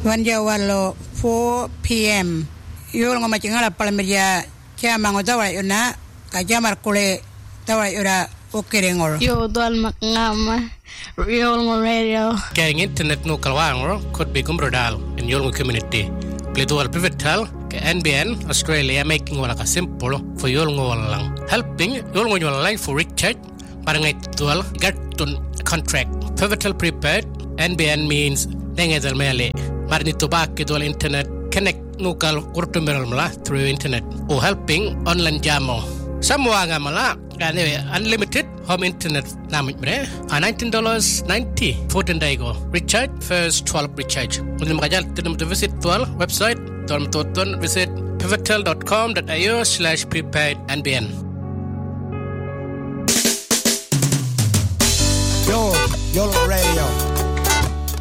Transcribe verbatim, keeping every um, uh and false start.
Vanjawalo four p.m. Yul ngoma chingala palameria chama ngotawa yuna kajamar kule tawa yura okerengol. Yo dal makngama Yul ngo radio. Kaya internet no kalwangro could be kumbrodal in Yul community. Play dual pivotal ka N B N Australia making wala ka simple for Yul ngo lang. Helping Yul ngo line for recharge parangay dual gatun contract. Pivotal prepaid N B N means dengadal mele. Marni tubak ke dual internet connect nukal kurtumeral mala through internet or helping online jamo. Samwa nga mala anyway unlimited home internet namit bre nineteen dollars ninety fourteen daigo recharge first twelve recharge. Unil makajal tinum to visit twelve website tom toton visit pivotal dot com dot a u slash prepaid N B N. Yo, Yolo Radio.